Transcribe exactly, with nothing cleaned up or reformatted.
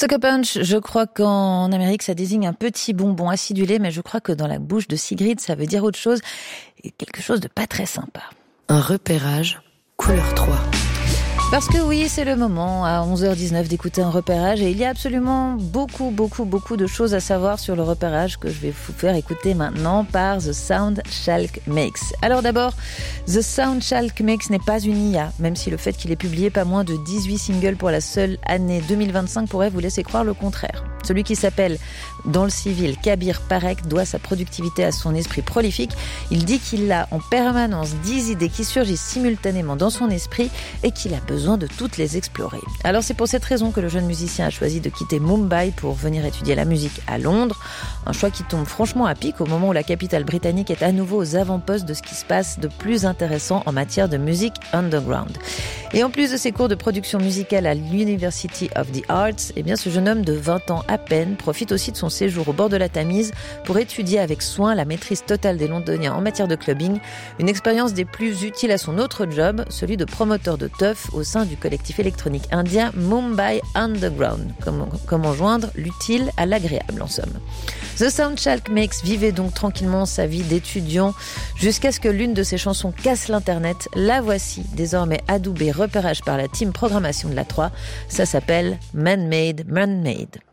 Sucker Punch, je crois qu'en Amérique, ça désigne un petit bonbon acidulé, mais je crois que dans la bouche de Sigrid, ça veut dire autre chose, et quelque chose de pas très sympa. Un repérage, couleur trois. Parce que oui, c'est le moment à onze heures dix-neuf d'écouter un repérage et il y a absolument beaucoup, beaucoup, beaucoup de choses à savoir sur le repérage que je vais vous faire écouter maintenant par The Sound Shalk Mix. Alors d'abord, The Sound Shalk Mix n'est pas une I A, même si le fait qu'il ait publié pas moins de dix-huit singles pour la seule année deux mille vingt-cinq pourrait vous laisser croire le contraire. Celui qui s'appelle, dans le civil, Kabir Parek doit sa productivité à son esprit prolifique. Il dit qu'il a en permanence dix idées qui surgissent simultanément dans son esprit et qu'il a besoin de toutes les explorer. Alors c'est pour cette raison que le jeune musicien a choisi de quitter Mumbai pour venir étudier la musique à Londres. Un choix qui tombe franchement à pic au moment où la capitale britannique est à nouveau aux avant-postes de ce qui se passe de plus intéressant en matière de musique underground. Et en plus de ses cours de production musicale à l'University of the Arts, eh bien ce jeune homme de vingt ans à peine profite aussi de son séjour au bord de la Tamise pour étudier avec soin la maîtrise totale des Londoniens en matière de clubbing, une expérience des plus utiles à son autre job, celui de promoteur de teuf au sein du collectif électronique indien Mumbai Underground. Comment, comment joindre l'utile à l'agréable en somme. The Sound Shalk Mix vivait donc tranquillement sa vie d'étudiant jusqu'à ce que l'une de ses chansons casse l'internet. La voici, désormais adoubée repérage par la team programmation de la trois. Ça s'appelle Man Made, Man Made.